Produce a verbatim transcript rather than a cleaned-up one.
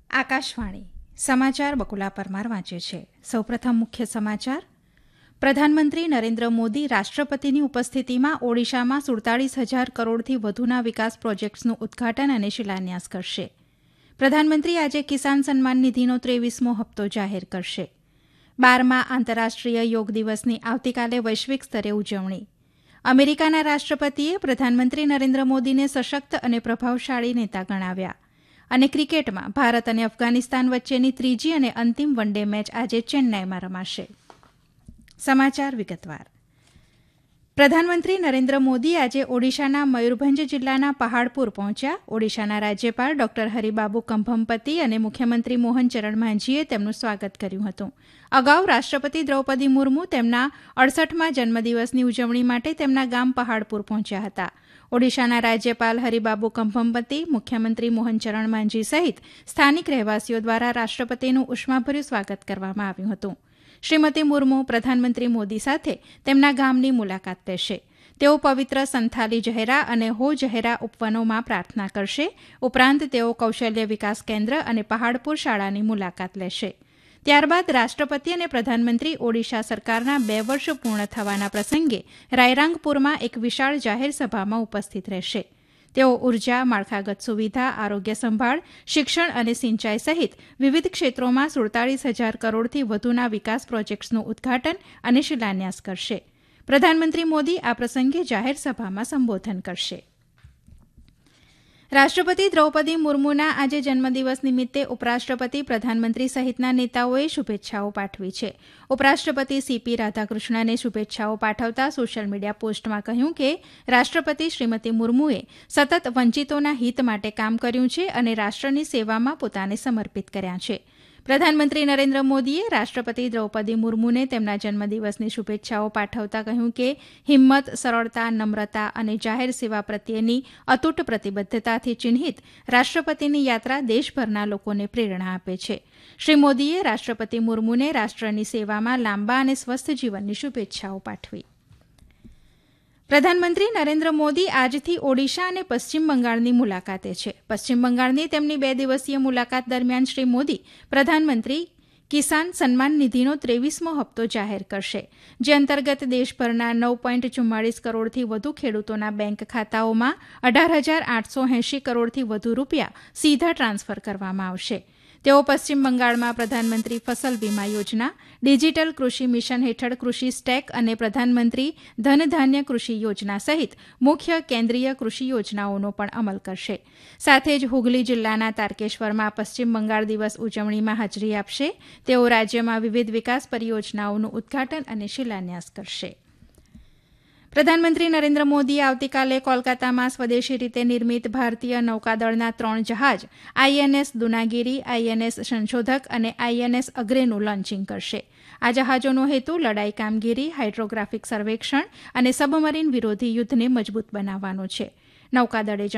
આકાશવાણી સમાચાર બકુલા પરમાર વાંચે છે. સૌપ્રથમ મુખ્ય સમાચાર. પ્રધાનમંત્રી નરેન્દ્ર મોદી રાષ્ટ્રપતિની ઉપસ્થિતિમાં ઓડિશામાં સુડતાલીસ હજાર કરોડથી વધુના વિકાસ પ્રોજેક્ટ્સનું ઉદઘાટન અને શિલાન્યાસ કરશે. પ્રધાનમંત્રી આજે કિસાન સન્માન નિધિનો ત્રેવીસમો હપ્તો જાહેર કરશે. બારમા આંતરરાષ્ટ્રીય યોગ દિવસની આવતીકાલે વૈશ્વિક સ્તરે ઉજવણી. અમેરિકાના રાષ્ટ્રપતિએ પ્રધાનમંત્રી નરેન્દ્ર મોદીને સશક્ત અને પ્રભાવશાળી નેતા ગણાવ્યા. અને ક્રિકેટમાં ભારત અને અફઘાનિસ્તાન વચ્ચેની ત્રીજી અને અંતિમ વન ડે મેચ આજે ચેન્નાઈમાં રમાશે. સમાચાર વિગતવાર. પ્રધાનમંત્રી નરેન્દ્ર મોદી આજે ઓડિશાના મયુરભંજ જિલ્લાના પહાડપુર પહોંચ્યા. ઓડિશાના રાજ્યપાલ ડોક્ટર હરિબાબુ કંભમપતિ અને મુખ્યમંત્રી મોહન ચરણ માંઝીએ તેમનું સ્વાગત કર્યું હતું. અગાઉ રાષ્ટ્રપતિ દ્રૌપદી મુર્મુ તેમના અડસઠમા જન્મદિવસની ઉજવણી માટે તેમના ગામ પહાડપુર પહોંચ્યા હતા. ઓડિશાના રાજ્યપાલ હરિબાબુ કંભમપતિ, મુખ્યમંત્રી મોહન ચરણ માંઝી સહિત સ્થાનિક રહેવાસીઓ દ્વારા રાષ્ટ્રપતિનું ઉષ્માભર્યું સ્વાગત કરવામાં આવ્યું હતું. શ્રીમતી મુર્મુ પ્રધાનમંત્રી મોદી સાથે તેમના ગામની મુલાકાત લેશે. તેઓ પવિત્ર સંથાલી જહેરા અને હો જહેરા ઉપવનોમાં પ્રાર્થના કરશે. ઉપરાંત તેઓ કૌશલ્ય વિકાસ કેન્દ્ર અને પહાડપુર શાળાની મુલાકાત લેશે. ત્યારબાદ રાષ્ટ્રપતિ અને પ્રધાનમંત્રી ઓડિશા સરકારના બે વર્ષ પૂર્ણ થવાના પ્રસંગે રાયરાંગપુરમાં એક વિશાળ જાહેર સભામાં ઉપસ્થિત રહેશે. તેઓ ઉર્જા, માળખાગત સુવિધા, આરોગ્ય સંભાળ, શિક્ષણ અને સિંચાઈ સહિત વિવિધ ક્ષેત્રોમાં સુડતાલીસ હજાર કરોડથી વધુના વિકાસ પ્રોજેક્ટ્સનું ઉદઘાટન અને શિલાન્યાસ કરશે. પ્રધાનમંત્રી મોદી આ પ્રસંગે જાહેર સભામાં સંબોધન કરશે. રાષ્ટ્રપતિ દ્રૌપદી મુર્મુના આજે જન્મદિવસ નિમિત્તે ઉપરાષ્ટ્રપતિ, પ્રધાનમંત્રી સહિતના નેતાઓએ શુભેચ્છાઓ પાઠવી છે. ઉપરાષ્ટ્રપતિ સીપી રાધાકૃષ્ણને શુભેચ્છાઓ પાઠવતા સોશિયલ મીડિયા પોસ્ટમાં કહ્યું કે રાષ્ટ્રપતિ શ્રીમતી મુર્મુએ સતત વંચિતોના હિત માટે કામ કર્યું છે અને રાષ્ટ્રની સેવામાં પોતાને સમર્પિત કર્યા છે. પ્રધાનમંત્રી નરેન્દ્ર મોદીએ રાષ્ટ્રપતિ દ્રૌપદી મુર્મુને તેમના જન્મદિવસની શુભેચ્છાઓ પાઠવતા કહ્યું કે હિંમત, સરળતા, નમ્રતા અને જાહેર સેવા પ્રત્યેની અતૂટ પ્રતિબદ્ધતાથી ચિહ્નિત રાષ્ટ્રપતિની યાત્રા દેશભરના લોકોને પ્રેરણા આપે છે. શ્રી મોદીએ રાષ્ટ્રપતિ મુર્મુને રાષ્ટ્રની સેવામાં લાંબા અને સ્વસ્થ જીવનની શુભેચ્છાઓ પાઠવી. પ્રધાનમંત્રી નરેન્દ્ર મોદી આજથી ઓડિશા અને પશ્ચિમ બંગાળની મુલાકાતે છે. પશ્ચિમ બંગાળની તેમની બે દિવસીય મુલાકાત દરમિયાન શ્રી મોદી પ્રધાનમંત્રી કિસાન સન્માન નિધિનો ત્રેવીસમો હપ્તો જાહેર કરશે, જે અંતર્ગત દેશભરના નવ પોઈન્ટ ચુમ્માળીસ કરોડથી વધુ ખેડૂતોના બેંક ખાતાઓમાં અઢાર હજાર આઠસો એંશી કરોડથી વધુ રૂપિયા સીધા ટ્રાન્સફર કરવામાં આવશે. તેઓ પશ્ચિમ બંગાળમાં પ્રધાનમંત્રી ફસલ વીમા યોજના, ડિજીટલ કૃષિ મિશન હેઠળ કૃષિ સ્ટેક અને પ્રધાનમંત્રી ધનધાન્ય કૃષિ યોજના સહિત મુખ્ય કેન્દ્રીય કૃષિ યોજનાઓનો પણ અમલ કરશે. સાથે જ હુગલી જિલ્લાના તારકેશ્વરમાં પશ્ચિમ બંગાળ દિવસ ઉજવણીમાં હાજરી આપશે. તેઓ રાજ્યમાં વિવિધ વિકાસ પરિયોજનાઓનું ઉદઘાટન અને શિલાન્યાસ કરશે. પ્રધાનમંત્રી નરેન્દ્ર મોદીએ આવતીકાલે કોલકાતામાં સ્વદેશી રીતે નિર્મિત ભારતીય નૌકાદળના ત્રણ જહાજ આઈએનએસ દુનાગીરી, આઈએનએસ સંશોધક અને આઈએનએસ અગ્રેનું લોન્ચિંગ કરશે. આ જહાજોનો હેતુ લડાઈ કામગીરી, હાઇડ્રોગ્રાફિક સર્વેક્ષણ અને સબમરીન વિરોધી યુદ્ધને મજબૂત બનાવવાનો છે. નૌકાદળે